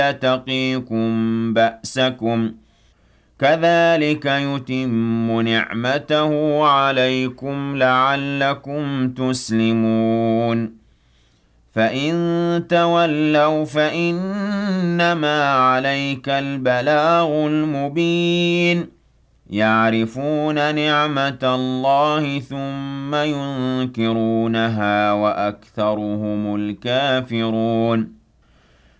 تقيكم بأسكم كذلك يتم نعمته عليكم لعلكم تسلمون فإن تولوا فإنما عليك البلاغ المبين يعرفون نعمة الله ثم ينكرونها وأكثرهم الكافرون